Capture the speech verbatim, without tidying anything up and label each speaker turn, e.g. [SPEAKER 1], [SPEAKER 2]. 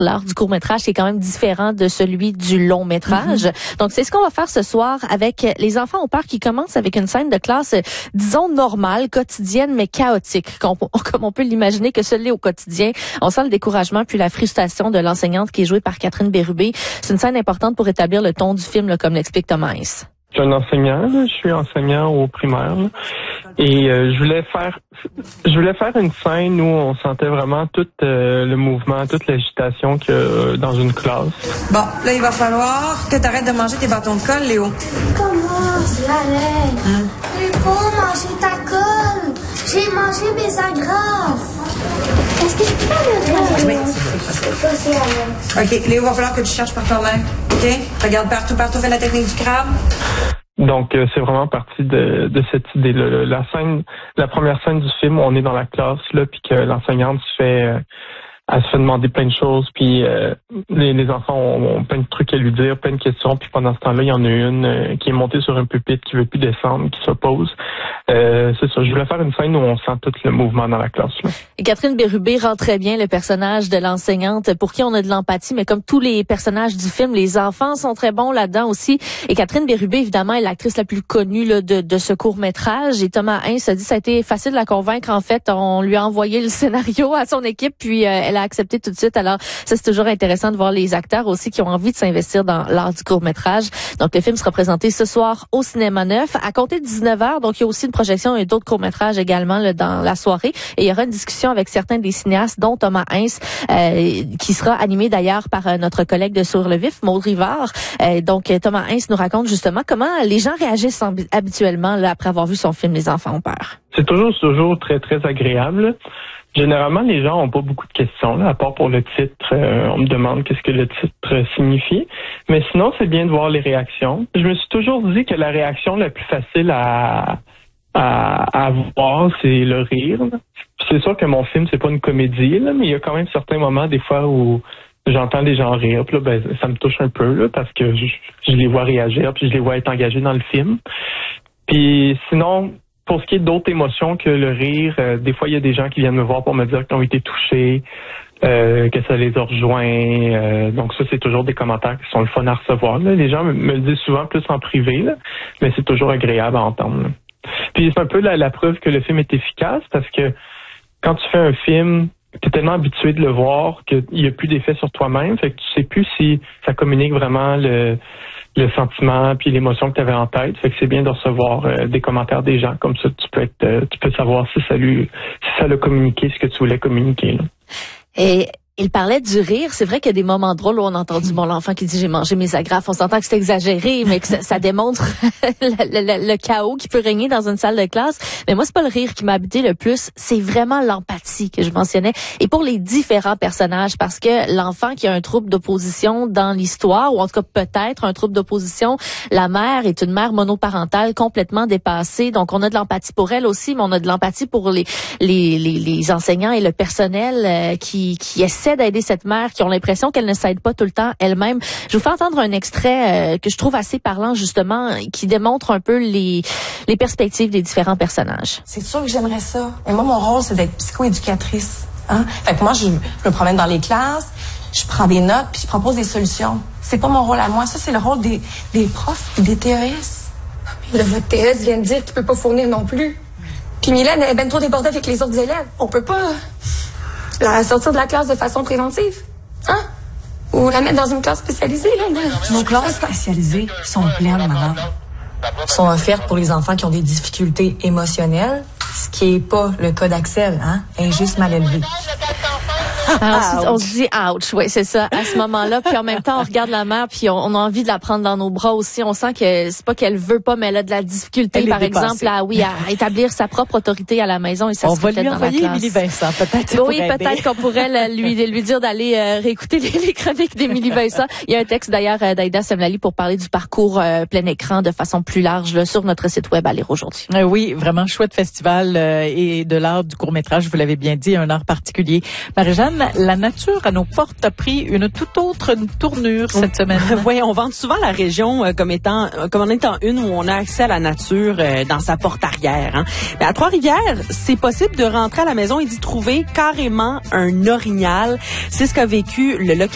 [SPEAKER 1] l'art du court-métrage qui est quand même différent de celui du long-métrage. Mm-hmm. Donc, c'est ce qu'on va faire ce soir avec les enfants au parc qui commencent avec une scène de classe, disons, normale, quotidienne, mais chaotique, comme on, comme on peut l'imaginer que ce l'est au quotidien. On sent le découragement puis la frustration de l'enseignante qui est jouée par Catherine Bérubé. C'est une scène importante pour établir le ton du film, là, comme l'explique Thomas Hintz.
[SPEAKER 2] Je suis un enseignant, là. Je suis enseignant au primaire, là. Et euh, je voulais faire je voulais faire une scène où on sentait vraiment tout euh, le mouvement, toute l'agitation qu'il y a euh, dans une classe.
[SPEAKER 3] Bon, là, il va falloir que tu arrêtes de manger tes bâtons de colle, Léo.
[SPEAKER 4] Comment, c'est la règle? Hein? Je peux pas manger ta colle. J'ai mangé mes agrafes. Est-ce que je peux pas me faire?
[SPEAKER 3] Oui, c'est ça. OK, Léo, il va falloir que tu cherches par toi-même. OK? Regarde partout, partout, fais la technique du crabe.
[SPEAKER 2] Donc, euh, c'est vraiment parti de, de cette idée-là. La scène, la première scène du film, où on est dans la classe, là, puis que l'enseignante se fait, euh, elle se fait demander plein de choses, puis euh, les, les enfants ont, ont plein de trucs à lui dire, plein de questions, puis pendant ce temps-là, il y en a une euh, qui est montée sur un pupitre, qui veut plus descendre, qui s'oppose. Euh, c'est ça, je voulais faire une scène où on sent tout le mouvement dans la classe, là.
[SPEAKER 1] Et Catherine Bérubé rend très bien le personnage de l'enseignante pour qui on a de l'empathie, mais comme tous les personnages du film, les enfants sont très bons là-dedans aussi. Et Catherine Bérubé, évidemment, est l'actrice la plus connue là, de, de ce court-métrage. Et Thomas Hintz a dit que ça a été facile de la convaincre. En fait, on lui a envoyé le scénario à son équipe, puis euh, elle a accepté tout de suite. Alors, ça, c'est toujours intéressant de voir les acteurs aussi qui ont envie de s'investir dans l'art du court-métrage. Donc, le film sera présenté ce soir au Cinéma Neuf à compter de dix-neuf heures. Donc, il y a aussi une projection et d'autres courts-métrages également là, dans la soirée. Et il y aura une discussion avec certains des cinéastes, dont Thomas Hintz, euh, qui sera animé d'ailleurs par euh, notre collègue de Sur le Vif, Maud Rivard. Euh, donc, Thomas Hintz nous raconte justement comment les gens réagissent habituellement là, après avoir vu son film Les enfants ont peur.
[SPEAKER 2] C'est toujours, toujours très, très agréable. Généralement, les gens ont pas beaucoup de questions, là, à part pour le titre. Euh, on me demande qu'est-ce que le titre signifie. Mais sinon, c'est bien de voir les réactions. Je me suis toujours dit que la réaction la plus facile à à, à voir, c'est le rire. C'est sûr que mon film, c'est pas une comédie, là, mais il y a quand même certains moments, des fois, où j'entends des gens rire, puis là, ben, ça me touche un peu, là, parce que je, je les vois réagir, puis je les vois être engagés dans le film. Puis sinon, pour ce qui est d'autres émotions que le rire, euh, des fois, il y a des gens qui viennent me voir pour me dire qu'ils ont été touchés, euh, que ça les a rejoints. Euh, donc ça, c'est toujours des commentaires qui sont le fun à recevoir, là. Les gens me, me le disent souvent plus en privé, là, mais c'est toujours agréable à entendre, là. Puis c'est un peu la, la preuve que le film est efficace, parce que quand tu fais un film, tu es tellement habitué de le voir qu'il n'y a plus d'effet sur toi-même, fait que tu sais plus si ça communique vraiment le, le sentiment puis l'émotion que tu avais en tête. Fait que c'est bien de recevoir euh, des commentaires des gens, comme ça tu peux être, euh, tu peux savoir si ça lui, si ça l'a communiqué ce que tu voulais communiquer, là.
[SPEAKER 1] Et il parlait du rire. C'est vrai qu'il y a des moments drôles où on a entendu bon l'enfant qui dit j'ai mangé mes agrafes. On s'entend que c'est exagéré, mais que ça, ça démontre le, le, le chaos qui peut régner dans une salle de classe. Mais moi, c'est pas le rire qui m'a habité le plus. C'est vraiment l'empathie que je mentionnais. Et pour les différents personnages, parce que l'enfant qui a un trouble d'opposition dans l'histoire, ou en tout cas peut-être un trouble d'opposition, la mère est une mère monoparentale complètement dépassée. Donc on a de l'empathie pour elle aussi, mais on a de l'empathie pour les les les, les enseignants et le personnel euh, qui qui essaient d'aider cette mère, qui ont l'impression qu'elle ne s'aide pas tout le temps elle-même. Je vous fais entendre un extrait euh, que je trouve assez parlant, justement, qui démontre un peu les, les perspectives des différents personnages.
[SPEAKER 5] C'est sûr que j'aimerais ça. Mais moi, mon rôle, c'est d'être psychoéducatrice. Hein? Fait que moi, je, je me promène dans les classes, je prends des notes, puis je propose des solutions. C'est pas mon rôle à moi. Ça, c'est le rôle des, des profs et des T E S.
[SPEAKER 6] Mais là, votre T E S vient de dire que tu peux pas fournir non plus. Puis Mylène, elle est ben trop débordée avec les autres élèves. On peut pas la sortir de la classe de façon préventive. Hein? Ou la mettre dans une classe spécialisée, là.
[SPEAKER 5] Nos classes spécialisées sont pleines, madame. Sont offertes pour les enfants qui ont des difficultés émotionnelles, ce qui est pas le cas d'Axel, hein? Injuste, mal élevé.
[SPEAKER 1] Alors, on, on se dit ouch, oui, c'est ça, à ce moment-là. Puis en même temps, on regarde la mère, puis on, on a envie de la prendre dans nos bras aussi. On sent que c'est pas qu'elle veut pas, mais elle a de la difficulté, par exemple, à, oui, à établir sa propre autorité à la maison. Et ça
[SPEAKER 7] on
[SPEAKER 1] se
[SPEAKER 7] va lui envoyer Émilie Vincent, peut-être.
[SPEAKER 1] Oui, peut-être qu'on pourrait lui, lui dire d'aller euh, réécouter les, les chroniques d'Émilie Vincent. Il y a un texte d'ailleurs euh, d'Aïda Semlali pour parler du parcours euh, plein écran de façon plus large là, sur notre site web à lire aujourd'hui.
[SPEAKER 7] Euh, oui, vraiment chouette festival euh, et de l'art du court-métrage, vous l'avez bien dit, un art particulier. Marie-Jeanne, la nature à nos portes a pris une toute autre tournure cette semaine.
[SPEAKER 8] Oui, on vante souvent la région euh, comme étant euh, comme en étant une où on a accès à la nature euh, dans sa porte arrière. Hein. Mais à Trois-Rivières, c'est possible de rentrer à la maison et d'y trouver carrément un orignal. C'est ce qu'a vécu le local